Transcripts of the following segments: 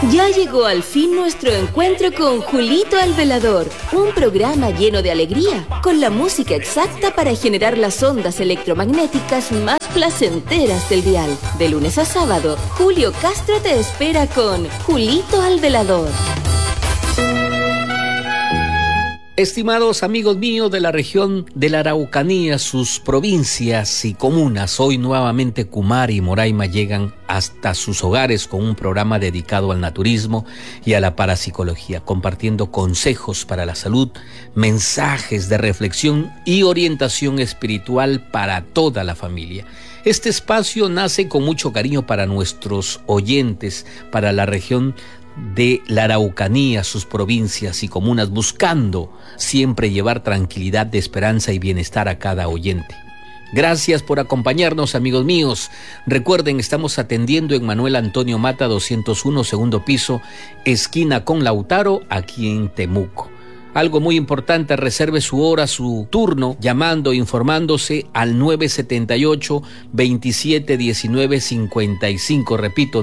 Ya llegó al fin nuestro encuentro con Julito el Velador, un programa lleno de alegría, con la música exacta para generar las ondas electromagnéticas más placenteras del dial. De lunes a sábado, Julio Castro te espera con Julito el Velador. Estimados amigos míos de la región de la Araucanía, sus provincias y comunas, hoy nuevamente Kumar y Moraima llegan hasta sus hogares con un programa dedicado al naturismo y a la parapsicología, compartiendo consejos para la salud, mensajes de reflexión y orientación espiritual para toda la familia. Este espacio nace con mucho cariño para nuestros oyentes, para la región de la Araucanía, sus provincias y comunas, buscando siempre llevar tranquilidad, de esperanza y bienestar a cada oyente. Gracias por acompañarnos, amigos míos. Recuerden, estamos atendiendo en Manuel Antonio Mata 201, segundo piso, esquina con Lautaro, aquí en Temuco. Algo muy importante, reserve su hora, su turno, llamando, informándose al 978-2719-55. Repito,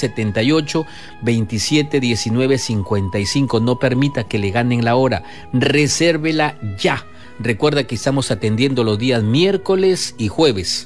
978-2719-55. No permita que le ganen la hora. Resérvela ya. Recuerda que estamos atendiendo los días miércoles y jueves.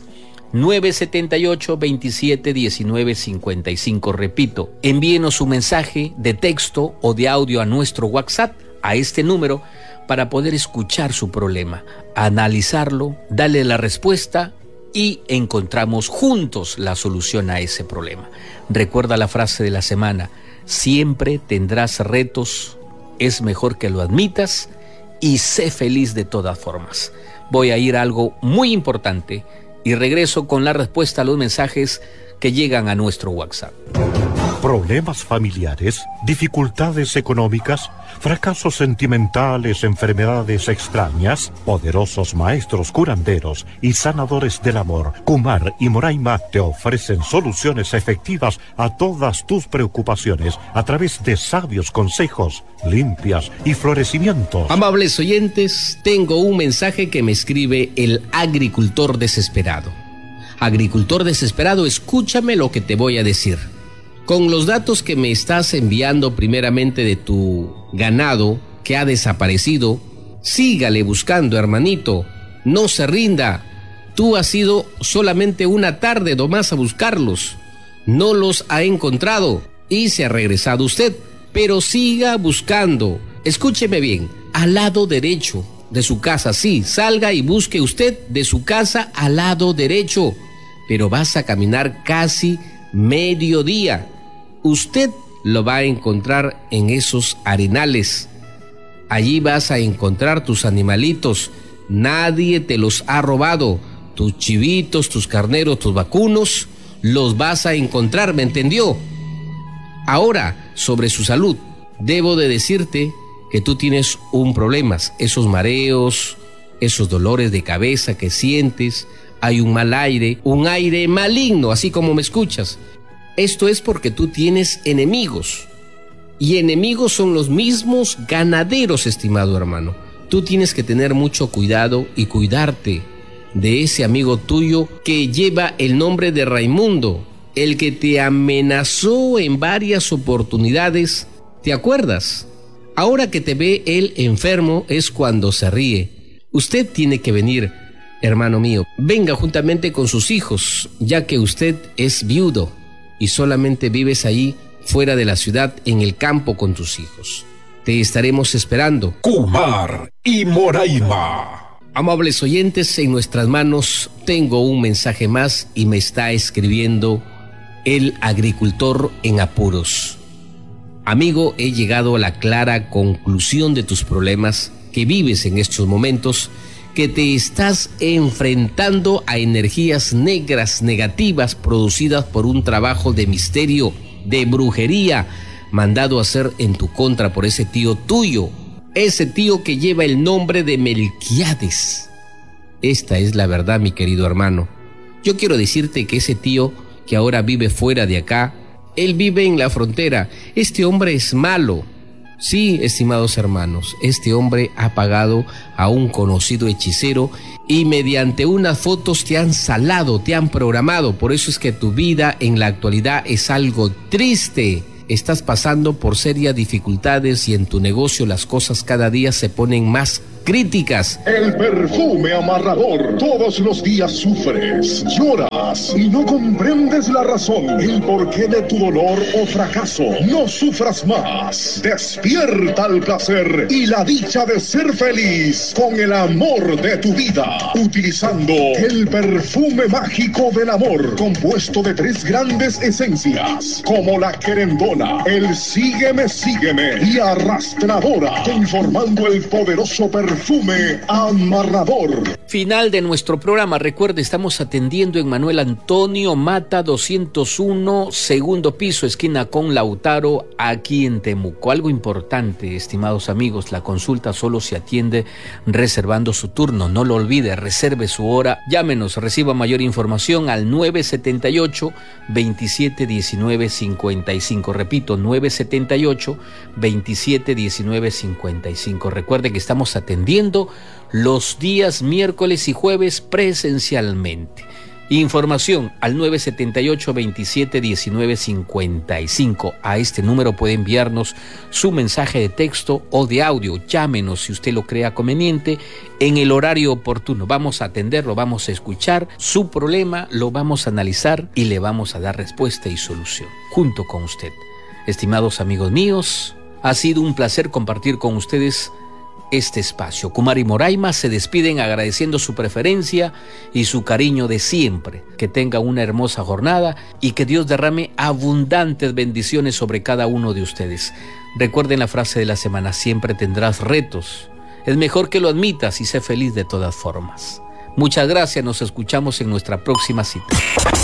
978-2719-55. Repito, envíenos un mensaje de texto o de audio a nuestro WhatsApp, a este número, para poder escuchar su problema, analizarlo, darle la respuesta y encontramos juntos la solución a ese problema. Recuerda la frase de la semana: siempre tendrás retos, es mejor que lo admitas y sé feliz de todas formas. Voy a ir a algo muy importante y regreso con la respuesta a los mensajes que llegan a nuestro WhatsApp. Problemas familiares, dificultades económicas, fracasos sentimentales, enfermedades extrañas. Poderosos maestros curanderos y sanadores del amor, Kumar y Moraima, te ofrecen soluciones efectivas a todas tus preocupaciones a través de sabios consejos, limpias y florecimientos. Amables oyentes, tengo un mensaje que me escribe el agricultor desesperado. Agricultor desesperado, escúchame lo que te voy a decir. Con los datos que me estás enviando primeramente de tu ganado que ha desaparecido, sígale buscando, hermanito, no se rinda. Tú has ido solamente una tarde nomás a buscarlos, no los ha encontrado y se ha regresado usted, pero siga buscando. Escúcheme bien, al lado derecho de su casa, sí, salga y busque usted de su casa al lado derecho, pero vas a caminar casi mediodía. Usted lo va a encontrar en esos arenales. Allí vas a encontrar tus animalitos. Nadie te los ha robado. Tus chivitos, tus carneros, tus vacunos, los vas a encontrar, ¿me entendió? Ahora, sobre su salud, debo de decirte que tú tienes un problema. Esos mareos, esos dolores de cabeza que sientes, hay un mal aire, un aire maligno, así como me escuchas. Esto es porque tú tienes enemigos, y enemigos son los mismos ganaderos, estimado hermano. Tú tienes que tener mucho cuidado y cuidarte de ese amigo tuyo que lleva el nombre de Raimundo, el que te amenazó en varias oportunidades. ¿Te acuerdas? Ahora que te ve él enfermo es cuando se ríe. Usted tiene que venir, hermano mío. Venga juntamente con sus hijos, ya que usted es viudo y solamente vives ahí fuera de la ciudad, en el campo con tus hijos. Te estaremos esperando. Kumar y Moraima. Amables oyentes, en nuestras manos tengo un mensaje más y me está escribiendo el agricultor en apuros. Amigo, he llegado a la clara conclusión de tus problemas que vives en estos momentos, que te estás enfrentando a energías negras, negativas, producidas por un trabajo de misterio, de brujería, mandado a hacer en tu contra por ese tío tuyo, ese tío que lleva el nombre de Melquiades. Esta es la verdad, mi querido hermano. Yo quiero decirte que ese tío que ahora vive fuera de acá, él vive en la frontera. Este hombre es malo. Sí, estimados hermanos, este hombre ha pagado a un conocido hechicero y mediante unas fotos te han salado, te han programado. Por eso es que tu vida en la actualidad es algo triste. estás pasando por serias dificultades y en tu negocio las cosas cada día se ponen más críticas. El perfume amarrador. Todos los días sufres, lloras y no comprendes la razón, el porqué de tu dolor o fracaso. No sufras más. Despierta el placer y la dicha de ser feliz con el amor de tu vida, utilizando el perfume mágico del amor, compuesto de 3 grandes esencias, como la querendona, el sígueme, sígueme y arrastradora, conformando el poderoso perfume amarrador. Final de nuestro programa. Recuerde, estamos atendiendo en Manuel Antonio Mata 201, segundo piso, esquina con Lautaro, aquí en Temuco. Algo importante, estimados amigos, la consulta solo se atiende reservando su turno. No lo olvide, reserve su hora. Llámenos, reciba mayor información al 978-2719-55. Repito, 978-2719-55. Recuerde que estamos atendiendo los días miércoles y jueves presencialmente. Información al 978-2719-55. A este número puede enviarnos su mensaje de texto o de audio. Llámenos si usted lo crea conveniente en el horario oportuno. Vamos a atenderlo, vamos a escuchar su problema, lo vamos a analizar y le vamos a dar respuesta y solución junto con usted. Estimados amigos míos, ha sido un placer compartir con ustedes este espacio. Kumar y Moraima se despiden agradeciendo su preferencia y su cariño de siempre. Que tenga una hermosa jornada y que Dios derrame abundantes bendiciones sobre cada uno de ustedes. Recuerden la frase de la semana: siempre tendrás retos. Es mejor que lo admitas y sé feliz de todas formas. Muchas gracias, nos escuchamos en nuestra próxima cita.